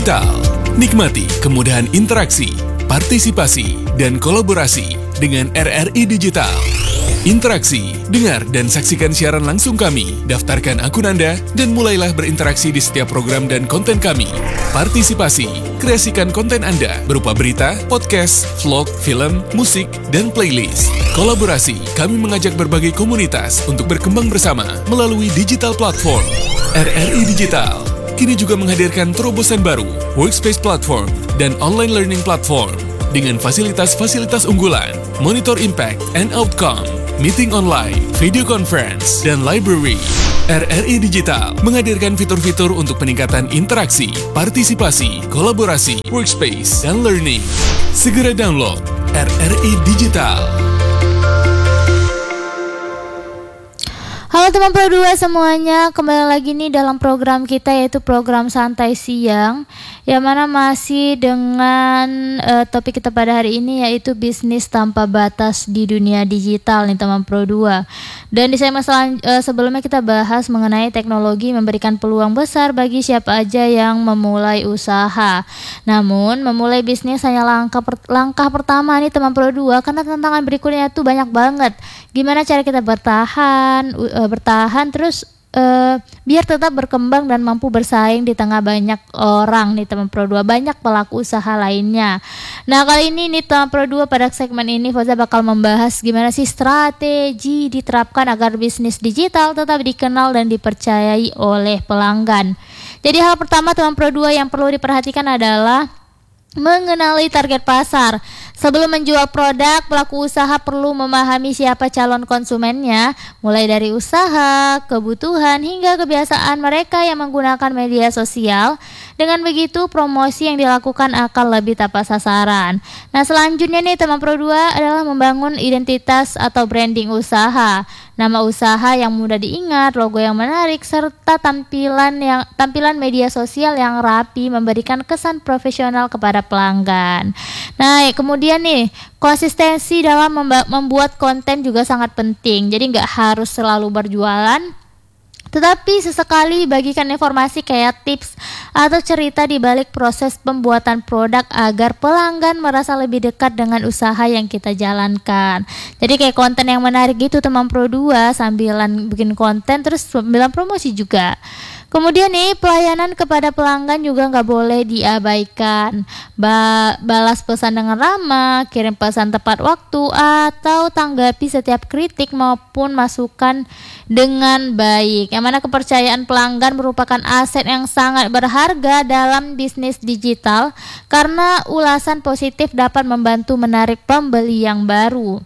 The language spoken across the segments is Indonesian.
Digital. Nikmati kemudahan interaksi, partisipasi, dan kolaborasi dengan RRI Digital. Interaksi, dengar dan saksikan siaran langsung kami, daftarkan akun Anda, dan mulailah berinteraksi di setiap program dan konten kami. Partisipasi, kreasikan konten Anda berupa berita, podcast, vlog, film, musik, dan playlist. Kolaborasi, kami mengajak berbagai komunitas untuk berkembang bersama melalui digital platform. RRI Digital kini juga menghadirkan terobosan baru, workspace platform, dan online learning platform dengan fasilitas-fasilitas unggulan, monitor impact and outcome, meeting online, video conference, dan library. RRI Digital menghadirkan fitur-fitur untuk peningkatan interaksi, partisipasi, kolaborasi, workspace, dan learning. Segera download RRI Digital. Halo teman Pro 2 semuanya, kembali lagi nih dalam program kita yaitu program Santai Siang, yang mana masih dengan topik kita pada hari ini yaitu bisnis tanpa batas di dunia digital nih teman Pro 2. Dan di segmen sebelumnya kita bahas mengenai teknologi memberikan peluang besar bagi siapa aja yang memulai usaha. Namun memulai bisnis hanya langkah pertama nih teman Pro 2, karena tantangan berikutnya tuh banyak banget. Gimana cara kita bertahan terus biar tetap berkembang dan mampu bersaing di tengah banyak orang nih teman Pro 2, banyak pelaku usaha lainnya. Nah kali ini nih teman Pro 2, pada segmen ini Fauza bakal membahas gimana sih strategi diterapkan agar bisnis digital tetap dikenal dan dipercayai oleh pelanggan. Jadi hal pertama teman Pro 2 yang perlu diperhatikan adalah mengenali target pasar. Sebelum menjual produk, pelaku usaha perlu memahami siapa calon konsumennya, mulai dari usaha, kebutuhan, hingga kebiasaan mereka yang menggunakan media sosial. Dengan begitu, promosi yang dilakukan akan lebih tepat sasaran. Nah, selanjutnya nih teman Pro 2 adalah membangun identitas atau branding usaha. Nama usaha yang mudah diingat, logo yang menarik, serta tampilan media sosial yang rapi memberikan kesan profesional kepada pelanggan. Nah, kemudian nih, konsistensi dalam membuat konten juga sangat penting. Jadi nggak harus selalu berjualan, tetapi sesekali bagikan informasi kayak tips atau cerita di balik proses pembuatan produk agar pelanggan merasa lebih dekat dengan usaha yang kita jalankan. Jadi kayak konten yang menarik gitu teman Pro 2, sambilan bikin konten terus sambilan promosi juga. Kemudian nih, pelayanan kepada pelanggan juga nggak boleh diabaikan. Balas pesan dengan ramah, kirim pesan tepat waktu, atau tanggapi setiap kritik maupun masukan dengan baik. Yang mana kepercayaan pelanggan merupakan aset yang sangat berharga dalam bisnis digital, karena ulasan positif dapat membantu menarik pembeli yang baru.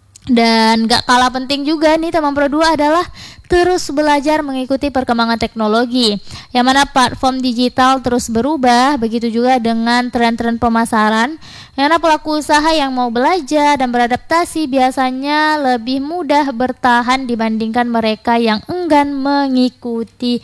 Dan gak kalah penting juga nih teman Pro 2 adalah terus belajar mengikuti perkembangan teknologi, yang mana platform digital terus berubah, begitu juga dengan tren-tren pemasaran, yang mana pelaku usaha yang mau belajar dan beradaptasi biasanya lebih mudah bertahan dibandingkan mereka yang enggan mengikuti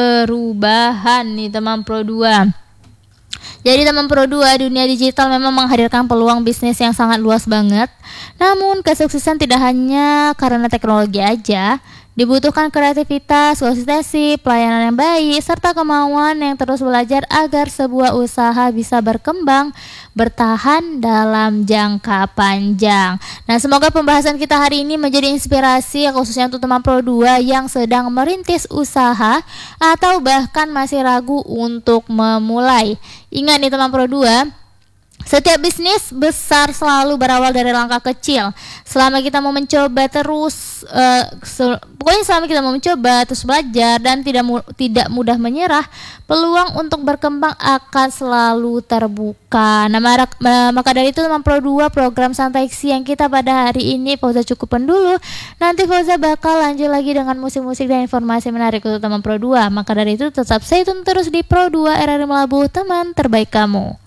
perubahan nih teman Pro 2. Jadi teman Pro 2, dunia digital memang menghadirkan peluang bisnis yang sangat luas banget. Namun kesuksesan tidak hanya karena teknologi aja. Dibutuhkan kreativitas, konsistensi, pelayanan yang baik, serta kemauan yang terus belajar agar sebuah usaha bisa berkembang, bertahan dalam jangka panjang. Nah, semoga pembahasan kita hari ini menjadi inspirasi khususnya untuk teman Pro 2 yang sedang merintis usaha atau bahkan masih ragu untuk memulai. Ingat nih teman Pro 2, setiap bisnis besar selalu berawal dari langkah kecil. Selama kita mau mencoba terus, selama kita mau mencoba terus belajar dan tidak mudah menyerah, peluang untuk berkembang akan selalu terbuka. Nah, maka dari itu teman Pro 2, program Santai Siang kita pada hari ini Fauza cukupkan dulu. Nanti Fauza bakal lanjut lagi dengan musik-musik dan informasi menarik untuk teman Pro 2. Maka dari itu tetap stay tune terus di Pro 2 RRI Melabuh, teman terbaik kamu.